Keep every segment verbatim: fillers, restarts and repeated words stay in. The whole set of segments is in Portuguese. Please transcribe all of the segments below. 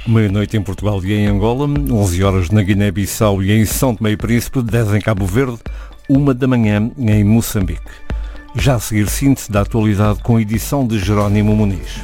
Meia-noite em Portugal e em Angola, onze horas na Guiné-Bissau e em São Tomé e Príncipe, dez em Cabo Verde, uma da manhã em Moçambique. Já a seguir, síntese da atualidade com a edição de Jerónimo Muniz.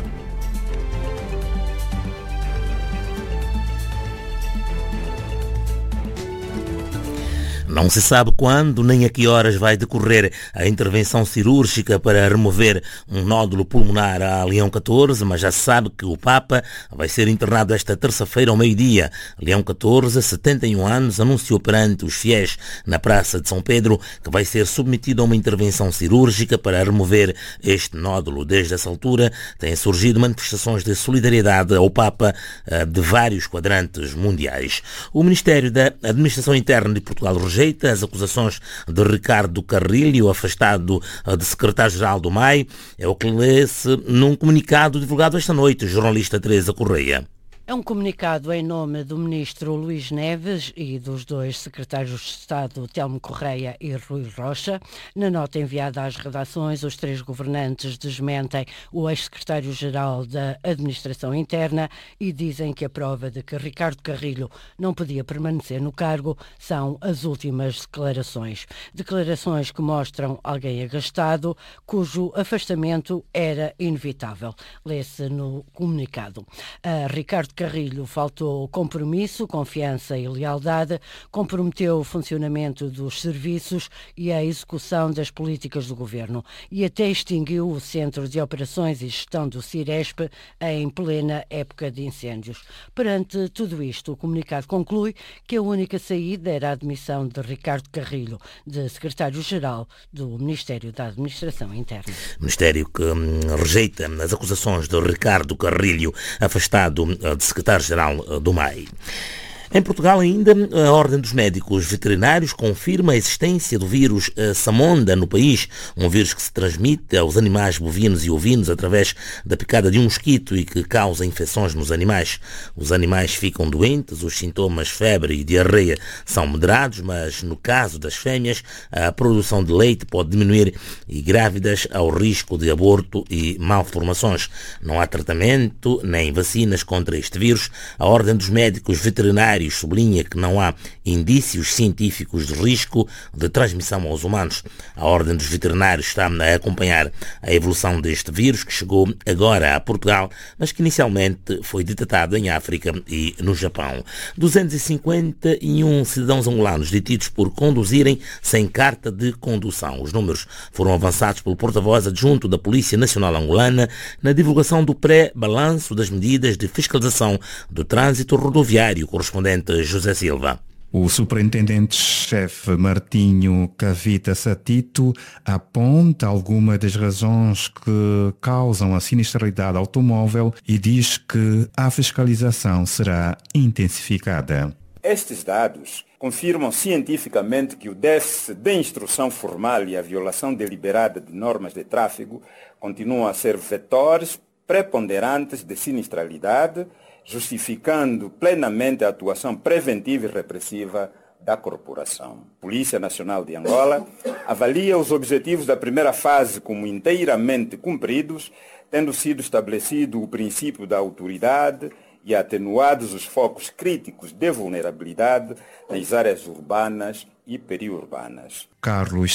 Não se sabe quando nem a que horas vai decorrer a intervenção cirúrgica para remover um nódulo pulmonar a Leão catorze, mas já se sabe que o Papa vai ser internado esta terça-feira ao meio-dia. Leão catorze, setenta e um anos, anunciou perante os fiéis na Praça de São Pedro que vai ser submetido a uma intervenção cirúrgica para remover este nódulo. Desde essa altura têm surgido manifestações de solidariedade ao Papa de vários quadrantes mundiais. O Ministério da Administração Interna de Portugal rejeita as acusações de Ricardo Carrilho, afastado de secretário-geral do M A I. É o que lê-se num comunicado divulgado esta noite, jornalista Teresa Correia. É um comunicado em nome do ministro Luís Neves e dos dois secretários de Estado, Telmo Correia e Rui Rocha. Na nota enviada às redações, os três governantes desmentem o ex-secretário-geral da Administração Interna e dizem que a prova de que Ricardo Carrilho não podia permanecer no cargo são as últimas declarações. Declarações que mostram alguém agastado, cujo afastamento era inevitável. Lê-se no comunicado. A Ricardo Carrilho faltou compromisso, confiança e lealdade, comprometeu o funcionamento dos serviços e a execução das políticas do governo e até extinguiu o Centro de Operações e Gestão do Ciresp em plena época de incêndios. Perante tudo isto, o comunicado conclui que a única saída era a admissão de Ricardo Carrilho, de secretário-geral do Ministério da Administração Interna. Ministério que hum, rejeita as acusações de Ricardo Carrilho, afastado de secretário-geral do M A I. Em Portugal ainda, a Ordem dos Médicos Veterinários confirma a existência do vírus Samonda no país, um vírus que se transmite aos animais bovinos e ovinos através da picada de um mosquito e que causa infecções nos animais. Os animais ficam doentes, os sintomas febre e diarreia são moderados, mas no caso das fêmeas, a produção de leite pode diminuir e grávidas ao risco de aborto e malformações. Não há tratamento nem vacinas contra este vírus. A Ordem dos Médicos Veterinários sublinha que não há indícios científicos de risco de transmissão aos humanos. A Ordem dos Veterinários está a acompanhar a evolução deste vírus que chegou agora a Portugal, mas que inicialmente foi detectado em África e no Japão. duzentos e cinquenta e um cidadãos angolanos detidos por conduzirem sem carta de condução. Os números foram avançados pelo porta-voz adjunto da Polícia Nacional Angolana na divulgação do pré-balanço das medidas de fiscalização do trânsito rodoviário, correspondente José Silva. O superintendente-chefe Martinho Cavita Satito aponta algumas das razões que causam a sinistralidade automóvel e diz que a fiscalização será intensificada. Estes dados confirmam cientificamente que o déficit de instrução formal e a violação deliberada de normas de tráfego continuam a ser vetores preponderantes de sinistralidade, justificando plenamente a atuação preventiva e repressiva da corporação. A Polícia Nacional de Angola avalia os objetivos da primeira fase como inteiramente cumpridos, tendo sido estabelecido o princípio da autoridade e atenuados os focos críticos de vulnerabilidade nas áreas urbanas e periurbanas. Carlos